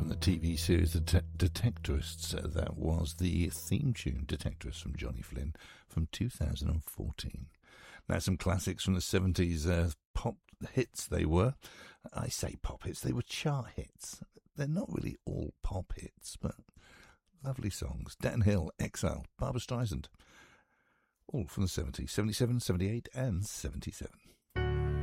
from the TV series The Detectorists. That was the theme tune, Detectorists, from Johnny Flynn from 2014. Now some classics from the 70s, pop hits they were. I say pop hits, they were chart hits. They're not really all pop hits, but lovely songs. Dan Hill, Exile, Barbra Streisand. All from the 70s, 77, 78 and 77.